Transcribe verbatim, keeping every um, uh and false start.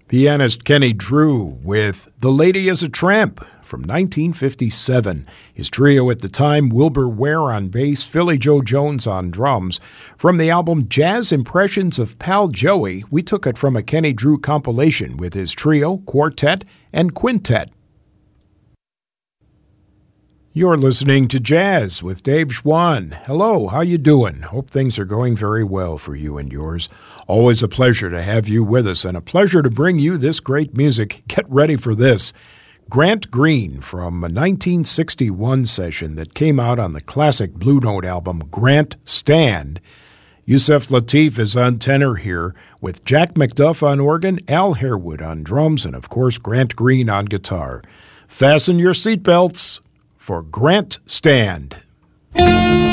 Pianist Kenny Drew with The Lady is a Tramp from nineteen fifty-seven. His trio at the time, Wilbur Ware on bass, Philly Joe Jones on drums. From the album Jazz Impressions of Pal Joey, we took it from a Kenny Drew compilation with his trio, quartet, and quintet. You're listening to Jazz with Dave Schwann. Hello, how you doing? Hope things are going very well for you and yours. Always a pleasure to have you with us and a pleasure to bring you this great music. Get ready for this. Grant Green from a nineteen sixty-one session that came out on the classic Blue Note album Grant Stand. Yusef Lateef is on tenor here with Jack McDuff on organ, Al Harewood on drums, and of course Grant Green on guitar. Fasten your seatbelts for Grant Stand.